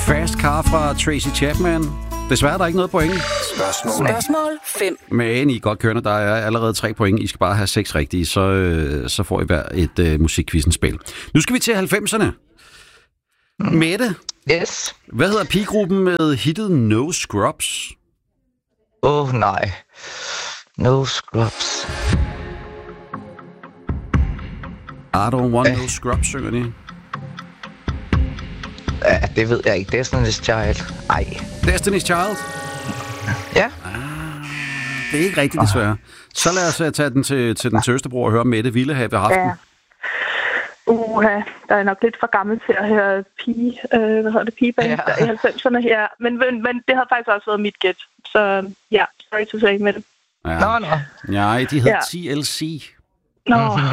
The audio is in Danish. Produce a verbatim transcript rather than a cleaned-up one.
Fast Car fra Tracy Chapman. Desværre er der ikke noget point. Spørgsmål. Spørgsmål fem. Men I er godt kørende. Der er allerede tre point. I skal bare have seks rigtige, så, øh, så får I hver et øh, musikquizzen-spil. Nu skal vi til halvfemserne. Mm. Mette. Yes. Hvad hedder pigegruppen med hittet No Scrubs? Åh, oh, nej. No Scrubs. I don't want no scrubs, synger de. Ja, det ved jeg ikke. Destiny's Child. Ej. Destiny's Child? Ja. Ah, det er ikke rigtigt, desværre. Så lad os uh, tage den til, til den til Østerbro og høre Mette ville have haft den. Ja. Uha, der er nok lidt for gammel til at høre pige, øh, hvad hedder det, pigeband ja. i halvfemserne her. Men, men, men det har faktisk også været mit gæt. Så ja, sorry to say med det. Ja. Nå, nå. Nej, de hed Ja. T L C. Nå.